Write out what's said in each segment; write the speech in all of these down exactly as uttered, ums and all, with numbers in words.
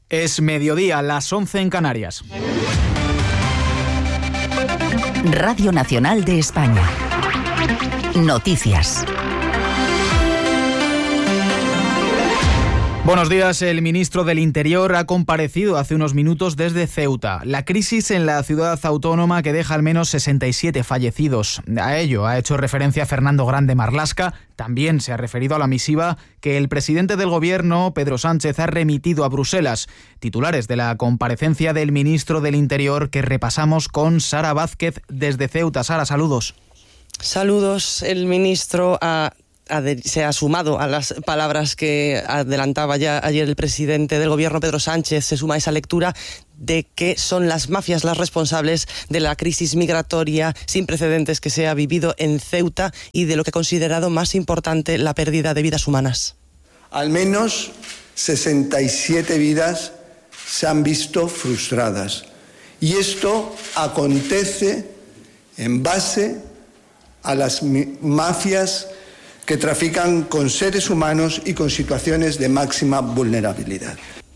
Es mediodía, las once en Canarias. Radio Nacional de España. Noticias. Buenos días. El ministro del Interior ha comparecido hace unos minutos desde Ceuta. La crisis en la ciudad autónoma que deja al menos sesenta y siete fallecidos. A ello ha hecho referencia Fernando Grande Marlaska. También se ha referido a la misiva que el presidente del Gobierno, Pedro Sánchez, ha remitido a Bruselas. Titulares de la comparecencia del ministro del Interior que repasamos con Sara Vázquez desde Ceuta. Sara, saludos. Saludos. El ministro ha... se ha sumado a las palabras que adelantaba ya ayer el presidente del Gobierno, Pedro Sánchez. Se suma a esa lectura de que son las mafias las responsables de la crisis migratoria sin precedentes que se ha vivido en Ceuta y de lo que ha considerado más importante, la pérdida de vidas humanas. Al menos sesenta y siete vidas se han visto frustradas. Y esto acontece en base a las mafias que trafican con seres humanos y con situaciones de máxima vulnerabilidad.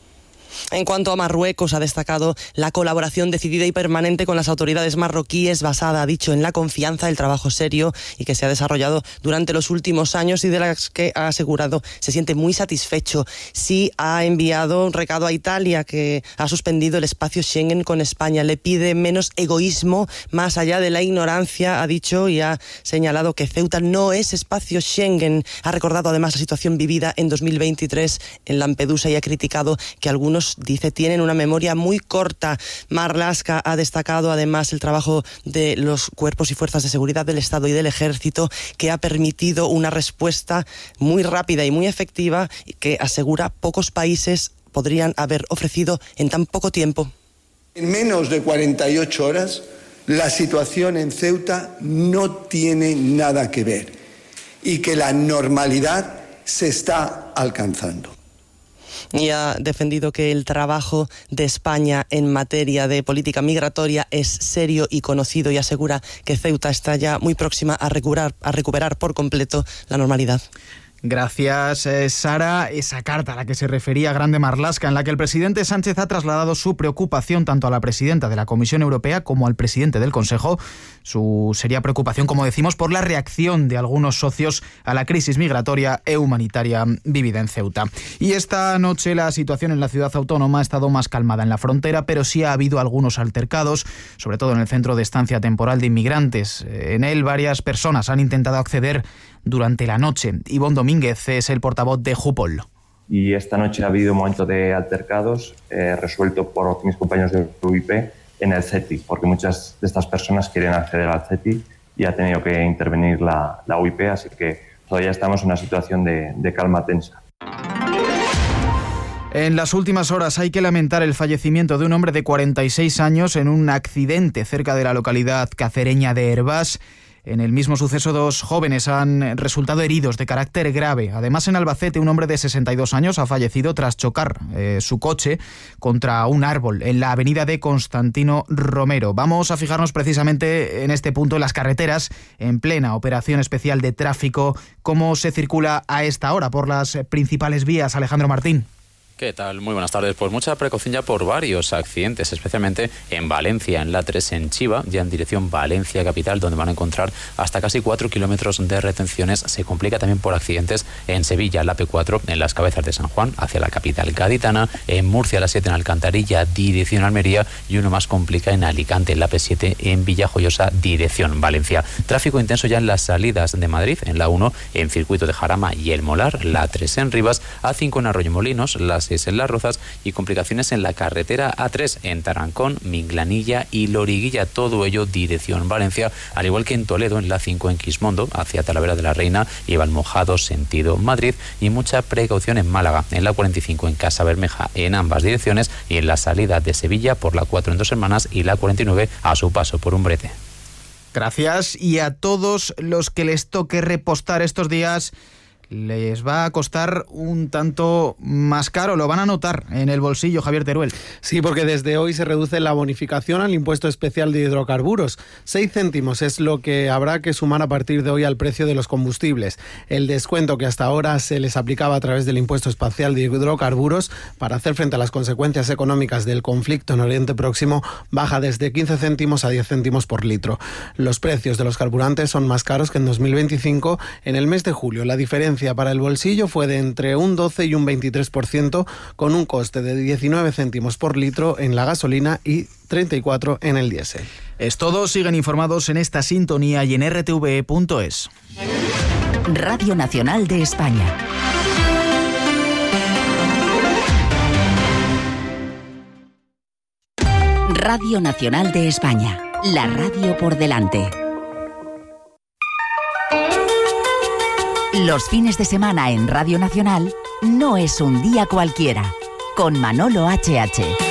En cuanto a Marruecos, ha destacado la colaboración decidida y permanente con las autoridades marroquíes, basada, ha dicho, en la confianza, el trabajo serio y que se ha desarrollado durante los últimos años y de las que ha asegurado se siente muy satisfecho. Sí ha enviado un recado a Italia, que ha suspendido el espacio Schengen con España. Le pide menos egoísmo, más allá de la ignorancia, ha dicho, y ha señalado que Ceuta no es espacio Schengen. Ha recordado además la situación vivida en dos mil veintitrés en Lampedusa y ha criticado que algunos, dice, tienen una memoria muy corta. Marlaska ha destacado además el trabajo de los cuerpos y fuerzas de seguridad del Estado y del Ejército, que ha permitido una respuesta muy rápida y muy efectiva que, asegura, pocos países podrían haber ofrecido en tan poco tiempo. En menos de cuarenta y ocho horas, la situación en Ceuta no tiene nada que ver y que la normalidad se está alcanzando. Y ha defendido que el trabajo de España en materia de política migratoria es serio y conocido y asegura que Ceuta está ya muy próxima a recuperar, a recuperar por completo la normalidad. Gracias, eh, Sara. Esa carta a la que se refería Grande Marlaska, en la que el presidente Sánchez ha trasladado su preocupación tanto a la presidenta de la Comisión Europea como al presidente del Consejo. Su seria preocupación, como decimos, por la reacción de algunos socios a la crisis migratoria e humanitaria vivida en Ceuta. Y esta noche la situación en la ciudad autónoma ha estado más calmada en la frontera, pero sí ha habido algunos altercados, sobre todo en el centro de estancia temporal de inmigrantes. En él varias personas han intentado acceder durante la noche. Ivonne Domínguez es el portavoz de Jupol. Y esta noche ha habido un momento de altercados eh, resuelto por mis compañeros de U I P en el CETI, porque muchas de estas personas quieren acceder al CETI y ha tenido que intervenir la, la U I P, así que todavía estamos en una situación de, de calma tensa. En las últimas horas hay que lamentar el fallecimiento de un hombre de cuarenta y seis años en un accidente cerca de la localidad cacereña de Hervás. En el mismo suceso, dos jóvenes han resultado heridos de carácter grave. Además, en Albacete, un hombre de sesenta y dos años ha fallecido tras chocar eh, su coche contra un árbol en la avenida de Constantino Romero. Vamos a fijarnos precisamente en este punto, en las carreteras, en plena operación especial de tráfico. ¿Cómo se circula a esta hora por las principales vías, Alejandro Martín? ¿Qué tal? Muy buenas tardes. Pues mucha precaución ya por varios accidentes, especialmente en Valencia, en la tres en Chiva, ya en dirección Valencia capital, donde van a encontrar hasta casi cuatro kilómetros de retenciones. Se complica también por accidentes en Sevilla, la A P cuatro, en las Cabezas de San Juan, hacia la capital gaditana, en Murcia, la siete en Alcantarilla, dirección Almería, y uno más complica en Alicante, la A P siete en Villajoyosa, dirección Valencia. Tráfico intenso ya en las salidas de Madrid, en la uno en Circuito de Jarama y El Molar, la tres en Rivas, A cinco en Arroyomolinos, la seis en Las Rozas y complicaciones en la carretera A tres en Tarancón, Minglanilla y Loriguilla, todo ello dirección Valencia, al igual que en Toledo, en la cinco en Quismondo, hacia Talavera de la Reina y Valmojado, sentido Madrid, y mucha precaución en Málaga, en la cuarenta y cinco en Casa Bermeja, en ambas direcciones, y en la salida de Sevilla por la cuatro en Dos Hermanas y la cuarenta y nueve a su paso por Umbrete. Gracias. Y a todos los que les toque repostar estos días, les va a costar un tanto más caro, lo van a notar en el bolsillo, Javier Teruel. Sí, porque desde hoy se reduce la bonificación al impuesto especial de hidrocarburos. Seis céntimos es lo que habrá que sumar a partir de hoy al precio de los combustibles. El descuento que hasta ahora se les aplicaba a través del impuesto especial de hidrocarburos para hacer frente a las consecuencias económicas del conflicto en Oriente Próximo baja desde quince céntimos a diez céntimos por litro. Los precios de los carburantes son más caros que en dos mil veinticinco. En el mes de julio la diferencia para el bolsillo fue de entre un doce y un veintitrés por ciento, con un coste de diecinueve céntimos por litro en la gasolina y treinta y cuatro en el diésel. Es todo, siguen informados en esta sintonía y en r t v e punto es. Radio Nacional de España. Radio Nacional de España, la radio por delante. Los fines de semana en Radio Nacional no es un día cualquiera, con Manolo H H.